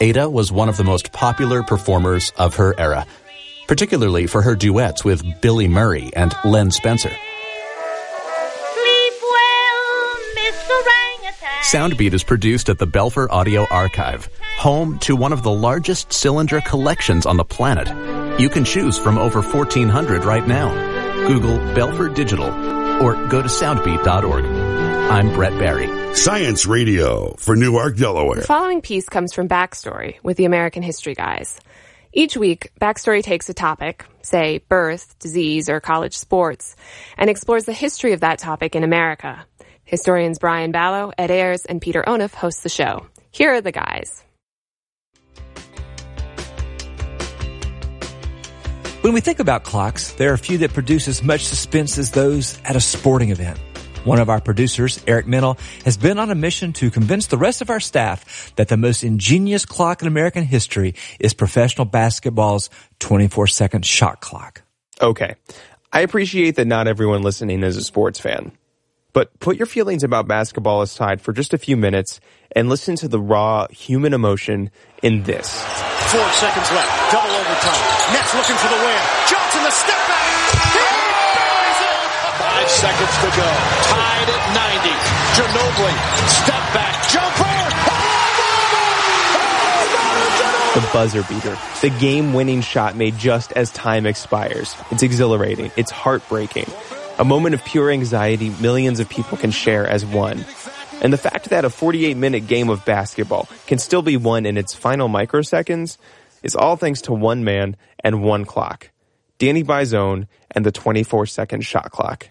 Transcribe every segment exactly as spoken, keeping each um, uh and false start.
Ada was one of the most popular performers of her era, particularly for her duets with Billy Murray and Len Spencer. Sleep well, Mister Orangutan. Soundbeat is produced at the Belfer Audio Archive, home to one of the largest cylinder collections on the planet. You can choose from over fourteen hundred right now. Google Belfer Digital or go to soundbeat dot org. I'm Brett Barry. Science Radio for Newark, Delaware. The following piece comes from Backstory with the American History Guys. Each week, Backstory takes a topic, say birth, disease, or college sports, and explores the history of that topic in America. Historians Brian Ballow, Ed Ayers, and Peter Onuf host the show. Here are the guys. When we think about clocks, there are a few that produce as much suspense as those at a sporting event. One of our producers, Eric Mennel, has been on a mission to convince the rest of our staff that the most ingenious clock in American history is professional basketball's twenty-four second shot clock. Okay, I appreciate that not everyone listening is a sports fan. But put your feelings about basketball aside for just a few minutes and listen to the raw human emotion in this. Four seconds left. Double overtime. Nets looking for the win. Johnson, the step back. Five seconds to go. Tied at ninety. Ginobili, step back. Jumper. The buzzer beater. The game-winning shot made just as time expires. It's exhilarating. It's heartbreaking. A moment of pure anxiety millions of people can share as one. And the fact that a forty-eight minute game of basketball can still be won in its final microseconds is all thanks to one man and one clock. Danny Bizone and the twenty-four second shot clock.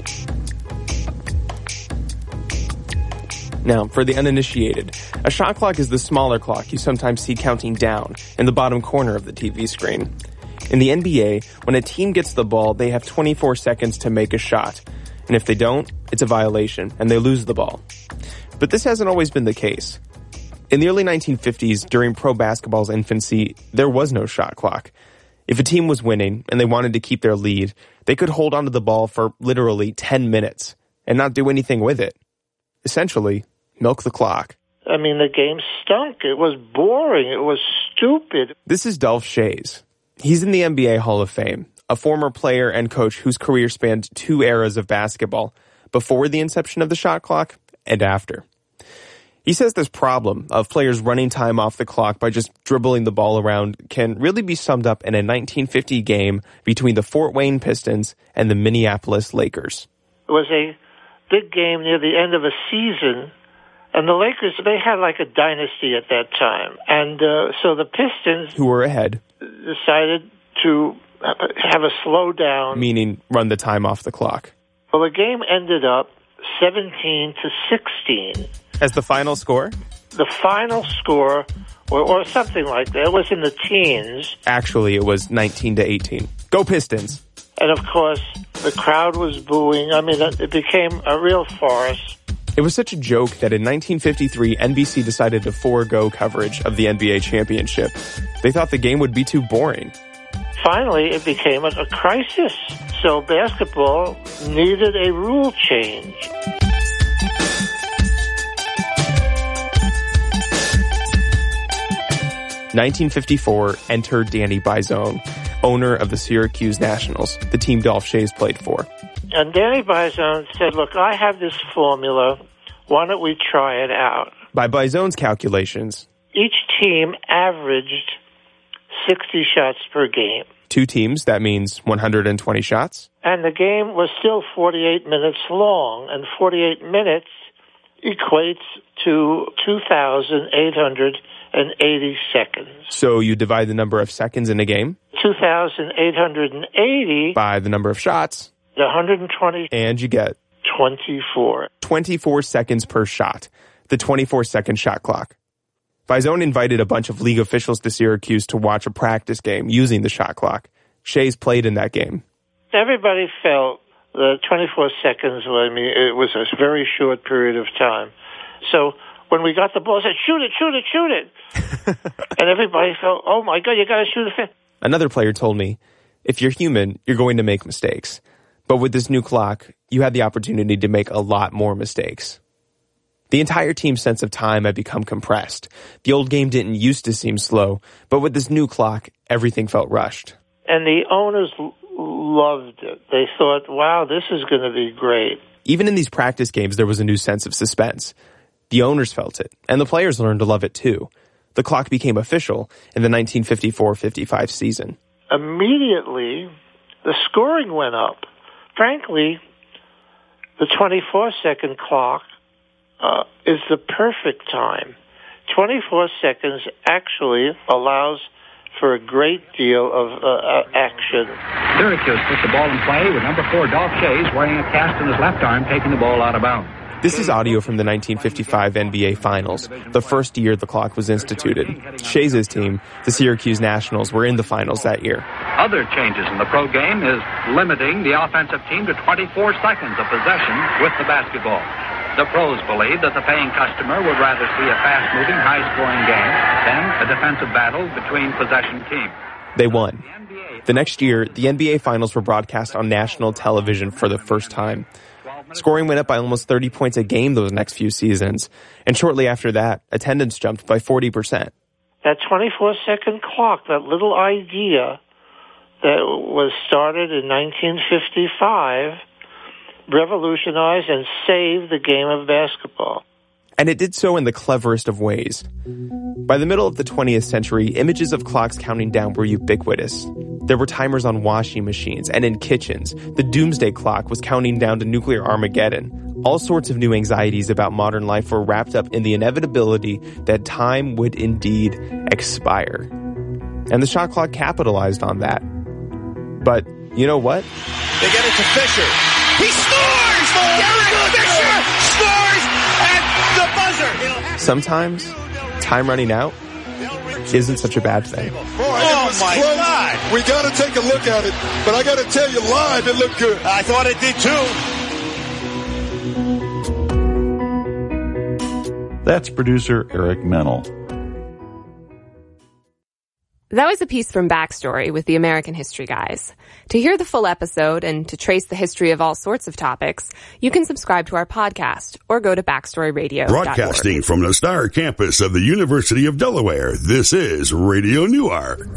Now, for the uninitiated, a shot clock is the smaller clock you sometimes see counting down in the bottom corner of the T V screen. In the N B A, when a team gets the ball, they have twenty-four seconds to make a shot. And if they don't, it's a violation, and they lose the ball. But this hasn't always been the case. In the early nineteen fifties, during pro basketball's infancy, there was no shot clock. If a team was winning and they wanted to keep their lead, they could hold onto the ball for literally ten minutes and not do anything with it. Essentially, milk the clock. I mean, the game stunk. It was boring. It was stupid. This is Dolph Schayes. He's in the N B A Hall of Fame, a former player and coach whose career spanned two eras of basketball, before the inception of the shot clock and after. He says this problem of players running time off the clock by just dribbling the ball around can really be summed up in a nineteen fifty game between the Fort Wayne Pistons and the Minneapolis Lakers. It was a big game near the end of a season, and the Lakers, they had like a dynasty at that time. And uh, so the Pistons, who were ahead, decided to have a slowdown. Meaning run the time off the clock. Well, the game ended up seventeen to sixteen. As the final score? The final score, or, or something like that, it was in the teens. Actually, it was nineteen to eighteen. Go Pistons! And of course, the crowd was booing. I mean, it became a real farce. It was such a joke that in nineteen fifty-three, N B C decided to forego coverage of the N B A championship. They thought the game would be too boring. Finally, it became a, a crisis. So basketball needed a rule change. nineteen fifty-four, enter Danny Bizone, owner of the Syracuse Nationals, the team Dolph Schayes played for. And Danny Bizone said, look, I have this formula. Why don't we try it out? By Bizone's calculations, each team averaged sixty shots per game. Two teams, that means one hundred twenty shots. And the game was still forty-eight minutes long, and forty-eight minutes equates to two thousand eight hundred eighty seconds. So you divide the number of seconds in a game? two thousand eight hundred eighty. By the number of shots. one hundred twenty. And you get? twenty-four. twenty-four seconds per shot. The twenty-four second shot clock. Bizone invited a bunch of league officials to Syracuse to watch a practice game using the shot clock. Schayes played in that game. Everybody felt that twenty-four seconds, I mean, it was a very short period of time. So when we got the ball, I said, shoot it, shoot it, shoot it. And everybody felt, oh my God, you got to shoot it. Another player told me, if you're human, you're going to make mistakes. But with this new clock, you had the opportunity to make a lot more mistakes. The entire team's sense of time had become compressed. The old game didn't used to seem slow, but with this new clock, everything felt rushed. And the owners l- loved it. They thought, wow, this is going to be great. Even in these practice games, there was a new sense of suspense. The owners felt it, and the players learned to love it too. The clock became official in the nineteen fifty-four fifty-five season. Immediately, the scoring went up. Frankly, the twenty-four second clock uh, is the perfect time. twenty-four seconds actually allows for a great deal of uh, action. Syracuse puts the ball in play with number four, Dolph Schayes, wearing a cast in his left arm, taking the ball out of bounds. This is audio from the nineteen fifty-five N B A Finals, the first year the clock was instituted. Schayes' team, the Syracuse Nationals, were in the finals that year. Other changes in the pro game is limiting the offensive team to twenty-four seconds of possession with the basketball. The pros believe that the paying customer would rather see a fast-moving, high-scoring game than a defensive battle between possession teams. They won. The next year, the N B A Finals were broadcast on national television for the first time. Scoring went up by almost thirty points a game those next few seasons, and shortly after that, attendance jumped by forty percent. That twenty-four second clock, that little idea that was started in nineteen fifty-five, revolutionized and saved the game of basketball. And it did so in the cleverest of ways. By the middle of the twentieth century, images of clocks counting down were ubiquitous. There were timers on washing machines and in kitchens. The doomsday clock was counting down to nuclear Armageddon. All sorts of new anxieties about modern life were wrapped up in the inevitability that time would indeed expire. And the shot clock capitalized on that. But you know what? They get it to Fisher. He scores! Derek Fisher scores at the buzzer! Sometimes, time running out isn't such a bad thing. Boy, oh my close. God! We got to take a look at it, but I got to tell you, live it looked good. I thought it did too. That's producer Eric Mennel. That was a piece from Backstory with the American History Guys. To hear the full episode and to trace the history of all sorts of topics, you can subscribe to our podcast or go to backstory radio dot org. Broadcasting from the Star Campus of the University of Delaware, this is Radio Newark.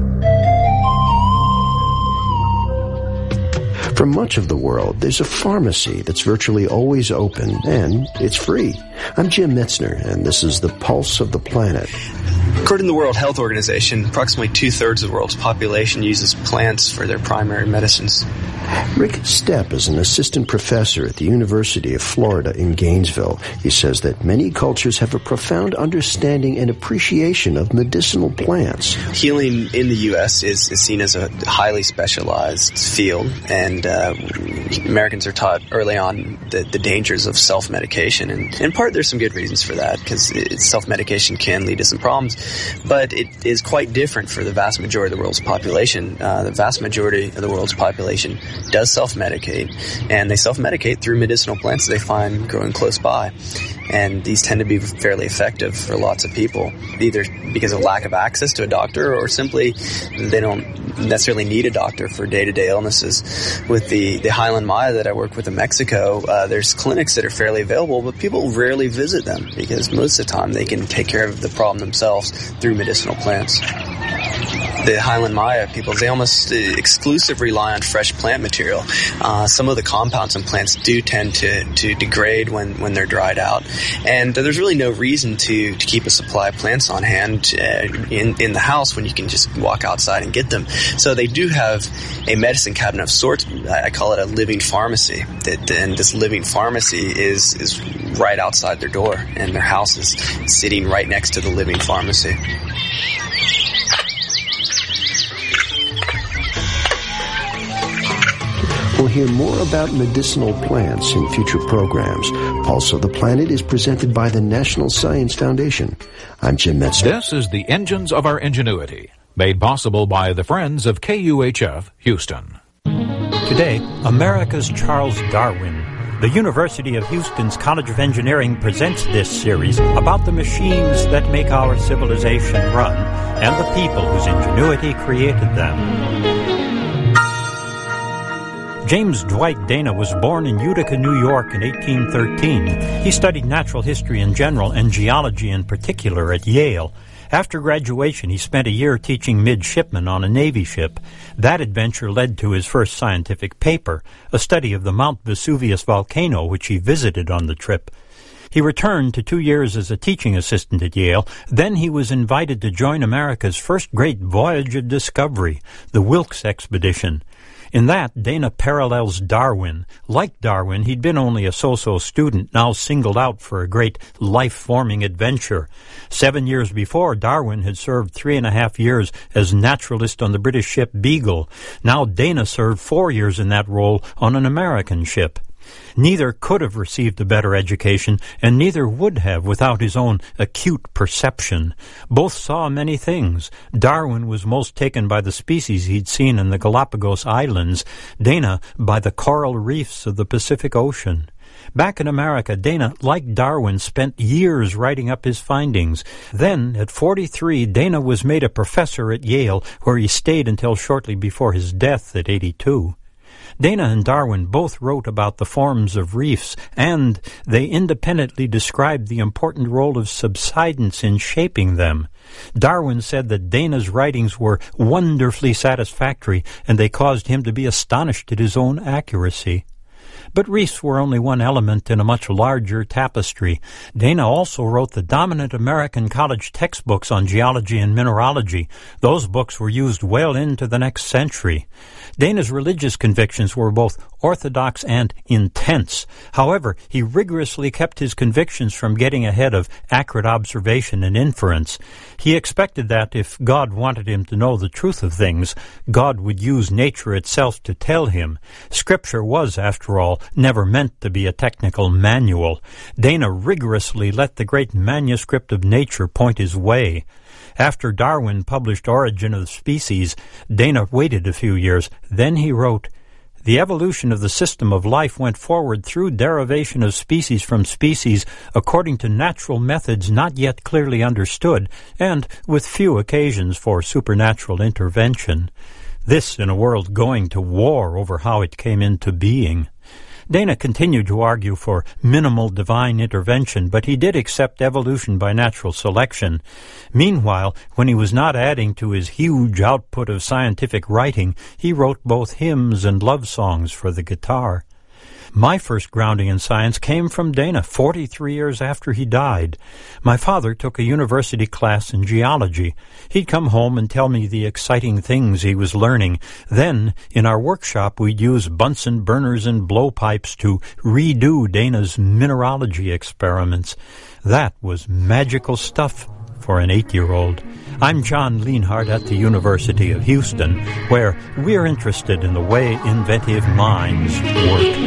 For much of the world, there's a pharmacy that's virtually always open, and it's free. I'm Jim Metzner, and this is the Pulse of the Planet. According to the World Health Organization, approximately two-thirds of the world's population uses plants for their primary medicines. Rick Stepp is an assistant professor at the University of Florida in Gainesville. He says that many cultures have a profound understanding and appreciation of medicinal plants. Healing in the U S is, is seen as a highly specialized field, and uh, Americans are taught early on the, the dangers of self-medication. And in part, there's some good reasons for that, because self-medication can lead to some problems, but it is quite different for the vast majority of the world's population. Uh, the vast majority of the world's population does self-medicate, and they self-medicate through medicinal plants that they find growing close by. And these tend to be fairly effective for lots of people, either because of lack of access to a doctor or simply they don't necessarily need a doctor for day-to-day illnesses. With the, the Highland Maya that I work with in Mexico, uh, there's clinics that are fairly available, but people rarely visit them because most of the time they can take care of the problem themselves through medicinal plants. The Highland Maya people, they almost exclusively rely on fresh plant material. Uh, some of the compounds in plants do tend to, to degrade when, when they're dried out. And uh, there's really no reason to, to keep a supply of plants on hand uh, in, in the house when you can just walk outside and get them. So they do have a medicine cabinet of sorts. I call it a living pharmacy. That, and this living pharmacy is, is right outside their door, and their house is sitting right next to the living pharmacy. We'll hear more about medicinal plants in future programs. Pulse of the Planet is presented by the National Science Foundation. I'm Jim Metzner. This is the Engines of Our Ingenuity, made possible by the Friends of K U H F Houston. Today, America's Charles Darwin. The University of Houston's College of Engineering presents this series about the machines that make our civilization run and the people whose ingenuity created them. James Dwight Dana was born in Utica, New York in eighteen thirteen. He studied natural history in general and geology in particular at Yale. After graduation, he spent a year teaching midshipmen on a Navy ship. That adventure led to his first scientific paper, a study of the Mount Vesuvius volcano, which he visited on the trip. He returned to two years as a teaching assistant at Yale. Then he was invited to join America's first great voyage of discovery, the Wilkes Expedition. In that, Dana parallels Darwin. Like Darwin, he'd been only a so-so student, now singled out for a great life-forming adventure. Seven years before, Darwin had served three and a half years as naturalist on the British ship Beagle. Now Dana served four years in that role on an American ship. Neither could have received a better education, and neither would have without his own acute perception. Both saw many things. Darwin was most taken by the species he'd seen in the Galapagos Islands, Dana by the coral reefs of the Pacific Ocean. Back in America, Dana, like Darwin, spent years writing up his findings. Then, at forty-three, Dana was made a professor at Yale, where he stayed until shortly before his death at eighty-two. Dana and Darwin both wrote about the forms of reefs, and they independently described the important role of subsidence in shaping them. Darwin said that Dana's writings were wonderfully satisfactory, and they caused him to be astonished at his own accuracy. But reefs were only one element in a much larger tapestry. Dana also wrote the dominant American college textbooks on geology and mineralogy. Those books were used well into the next century. Dana's religious convictions were both orthodox and intense. However, he rigorously kept his convictions from getting ahead of accurate observation and inference. He expected that if God wanted him to know the truth of things, God would use nature itself to tell him. Scripture was, after all, never meant to be a technical manual. Dana rigorously let the great manuscript of nature point his way. After Darwin published Origin of Species, Dana waited a few years. Then he wrote, "The evolution of the system of life went forward through derivation of species from species according to natural methods not yet clearly understood, and with few occasions for supernatural intervention." This in a world going to war over how it came into being. Dana continued to argue for minimal divine intervention, but he did accept evolution by natural selection. Meanwhile, when he was not adding to his huge output of scientific writing, he wrote both hymns and love songs for the guitar. My first grounding in science came from Dana forty-three years after he died. My father took a university class in geology. He'd come home and tell me the exciting things he was learning. Then, in our workshop, we'd use Bunsen burners and blowpipes to redo Dana's mineralogy experiments. That was magical stuff for an eight-year-old. I'm John Lienhardt at the University of Houston, where we're interested in the way inventive minds work.